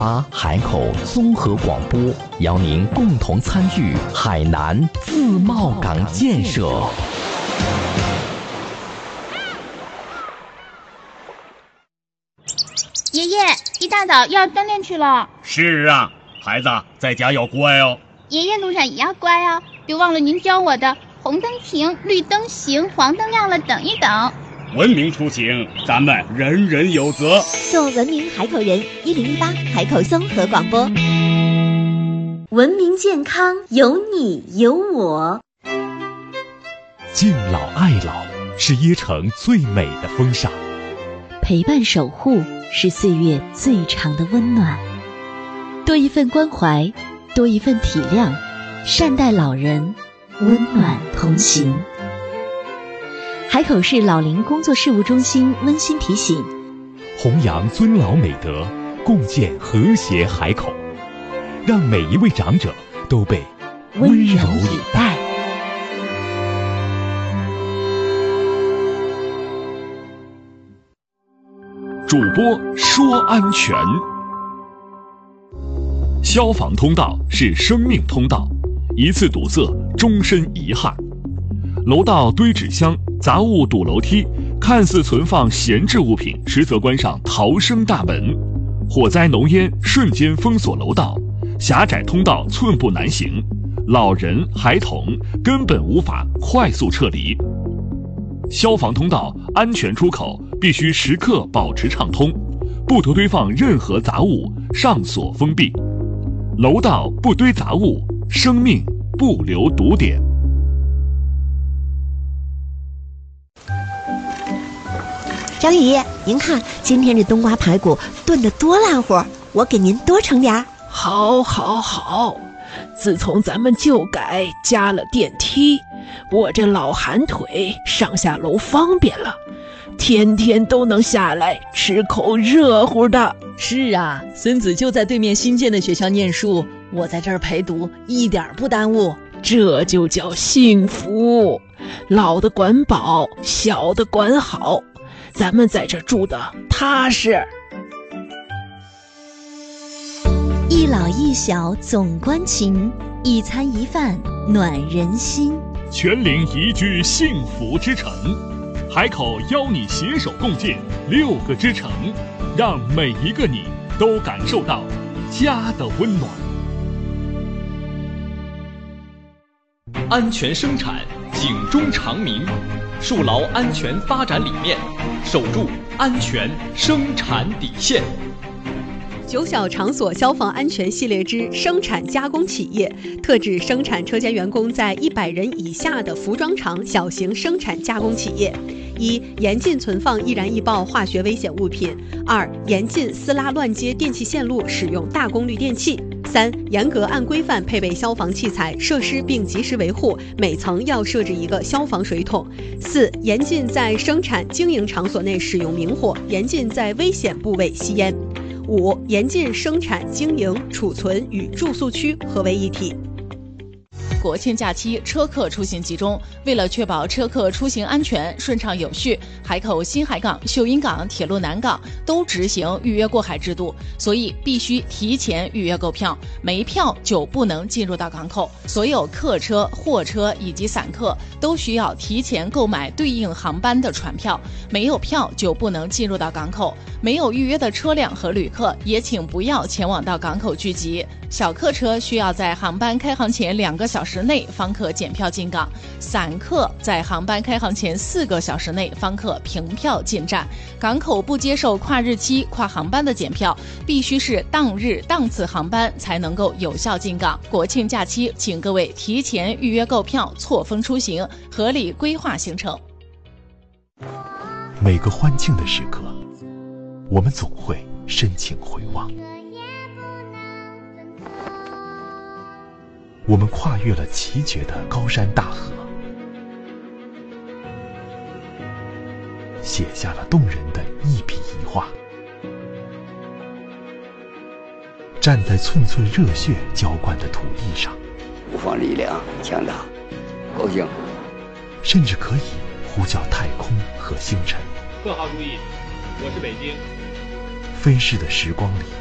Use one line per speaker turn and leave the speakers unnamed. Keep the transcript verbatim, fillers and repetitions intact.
啊，海口综合广播邀您共同参与海南自贸港建设。
爷爷，一大早要锻炼去了。
是啊，孩子在家要乖哦。
爷爷路上也要乖哦，别忘了您教我的红灯停，绿灯行，黄灯亮了等一等。
文明出行，咱们人人有责。
做文明海口人，一零一八海口综合广播。文明健康，有你有我。
敬老爱老是椰城最美的风尚，
陪伴守护是岁月最长的温暖。多一份关怀，多一份体谅，善待老人，温暖同行。海口市老龄工作事务中心温馨提醒：
弘扬尊老美德，共建和谐海口，让每一位长者都被温柔以待。主播说安全。消防通道是生命通道，一次堵塞，终身遗憾。楼道堆纸箱，杂物堵楼梯，看似存放闲置物品，实则关上逃生大门。火灾浓烟瞬间封锁楼道，狭窄通道寸步难行，老人孩童根本无法快速撤离。消防通道安全出口必须时刻保持畅通，不得堆放任何杂物，上锁封闭。楼道不堆杂物，生命不留堵点。
张姨，您看今天这冬瓜排骨炖得多烂乎，我给您多盛点儿。
好，好，好！自从咱们旧改加了电梯，我这老寒腿上下楼方便了，天天都能下来吃口热乎的。
是啊，孙子就在对面新建的学校念书，我在这儿陪读，一点不耽误。
这就叫幸福，老的管饱，小的管好。咱们在这住的踏实。
一老一小总关情，一餐一饭暖人心。
全龄宜居幸福之城，海口邀你携手共建六个之城，让每一个你都感受到家的温暖。
安全生产，警钟长鸣，树牢安全发展理念，守住安全生产底线。
九小场所消防安全系列之生产加工企业，特指生产车间员工在一百人以下的服装厂小型生产加工企业。一、严禁存放易燃易爆化学危险物品；二、严禁撕拉乱接电气线路，使用大功率电器；三、严格按规范配备消防器材设施并及时维护，每层要设置一个消防水桶；四、严禁在生产经营场所内使用明火，严禁在危险部位吸烟；五、严禁生产经营、储存与住宿区合为一体。
国庆假期车客出行集中，为了确保车客出行安全顺畅有序，海口新海港、秀英港、铁路南港都执行预约过海制度，所以必须提前预约购票，没票就不能进入到港口。所有客车、货车以及散客都需要提前购买对应航班的船票，没有票就不能进入到港口。没有预约的车辆和旅客也请不要前往到港口聚集。小客车需要在航班开航前两个小时内方可检票进港，散客在航班开航前四个小时内方可凭票进站。港口不接受跨日期、跨航班的检票，必须是当日当次航班才能够有效进港。国庆假期，请各位提前预约购票，错峰出行，合理规划行程。
每个欢庆的时刻，我们总会深情回望。我们跨越了崎岖的高山大河，写下了动人的一笔一画。站在寸寸热血浇灌的土地上，
无方力量强大，高兴，
甚至可以呼叫太空和星辰。
各号注意，我是北京。
飞逝的时光里，